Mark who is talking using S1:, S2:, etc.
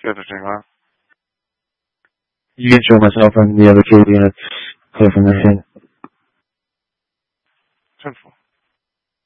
S1: Good to think about.
S2: You can show myself and the other two units clear from the scene.